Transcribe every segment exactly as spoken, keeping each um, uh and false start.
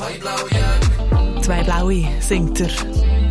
Zwei Blaue singt er.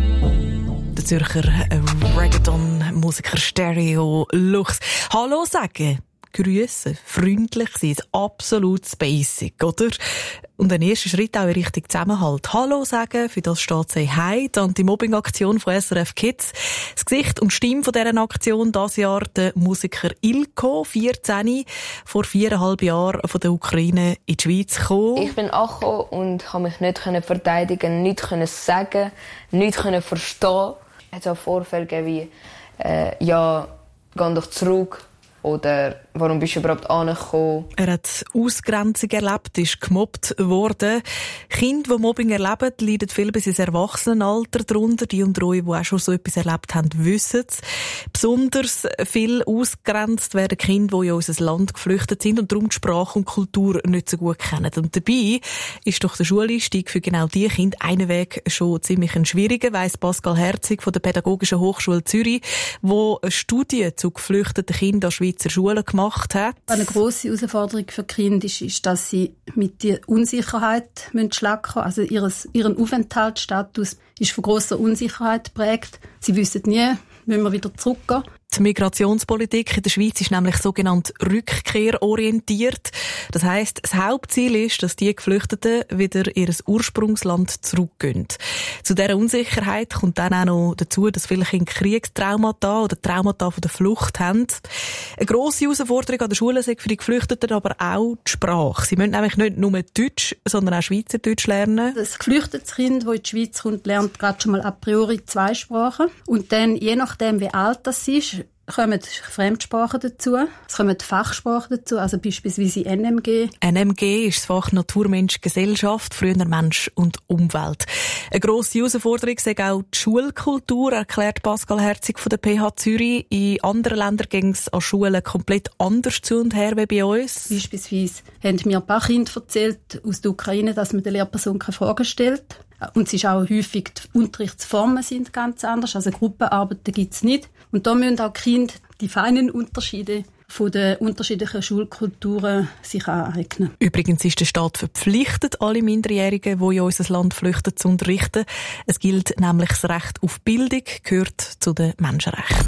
Der Zürcher Reggaeton-Musiker Stereo Lux. Hallo sagen, grüßen, freundlich sein, absolut basic, oder? Und ein erster Schritt auch in Richtung Zusammenhalt. Hallo sagen, für das steht «Say Hi», die Anti-Mobbing-Aktion von S R F Kids. Das Gesicht und Stimme von dieser Aktion dieses Jahr der Musiker Ilko, vierzehn, vor viereinhalb Jahren von der Ukraine in die Schweiz gekommen. Ich bin angekommen und konnte mich nicht verteidigen, nichts sagen, nichts verstehen. Es hat auch Vorfälle gegeben wie äh, «Ja, geh doch zurück». Oder warum bist du überhaupt angekommen? Er hat Ausgrenzung erlebt, ist gemobbt worden. Kinder, die Mobbing erleben, leiden viel bis ins Erwachsenenalter darunter. Die unter euch, die auch schon so etwas erlebt haben, wissen es. Besonders viel ausgegrenzt werden Kinder, die in unser Land geflüchtet sind und darum die Sprache und Kultur nicht so gut kennen. Und dabei ist doch der Schuleinstieg für genau diese Kinder einen Weg schon ziemlich ein schwieriger, weiss Pascal Herzig von der Pädagogischen Hochschule Zürich, wo eine Studie zu geflüchteten Kindern an Schweizer Schulen gemacht hat. Eine grosse Herausforderung für Kinder ist, ist, dass sie mit der Unsicherheit schlagen. Also ihres, ihren Aufenthaltsstatus ist von grosser Unsicherheit geprägt. Sie wissen nie, wenn wir wieder zurückgehen. Die Migrationspolitik in der Schweiz ist nämlich sogenannt rückkehrorientiert. Das heisst, das Hauptziel ist, dass die Geflüchteten wieder in ihr Ursprungsland zurückgehen. Zu dieser Unsicherheit kommt dann auch noch dazu, dass viele Kinder Kriegstraumata oder Traumata von der Flucht haben. Eine grosse Herausforderung an der Schule ist für die Geflüchteten aber auch die Sprache. Sie müssen nämlich nicht nur Deutsch, sondern auch Schweizerdeutsch lernen. Das geflüchtetes Kind, das in die Schweiz kommt, lernt gerade schon mal a priori zwei Sprachen. Und dann, je nachdem, wie alt das ist, kommen Fremdsprachen dazu, es kommen Fachsprachen dazu, also beispielsweise N M G. N M G ist das Fach Natur, Mensch, Gesellschaft, früher Mensch und Umwelt. Eine grosse Herausforderung ist auch die Schulkultur, erklärt Pascal Herzig von der P H Zürich. In anderen Ländern ging es an Schulen komplett anders zu und her wie bei uns. Beispielsweise haben mir ein paar Kinder erzählt aus der Ukraine, dass man der Lehrperson keine Fragen stellt. Und es ist auch häufig, die Unterrichtsformen sind ganz anders, also Gruppenarbeiten gibt es nicht. Und da müssen auch die Kinder die feinen Unterschiede von den unterschiedlichen Schulkulturen sich aneignen. Übrigens ist der Staat verpflichtet, alle Minderjährigen, die in unser Land flüchten, zu unterrichten. Es gilt nämlich das Recht auf Bildung, gehört zu den Menschenrechten.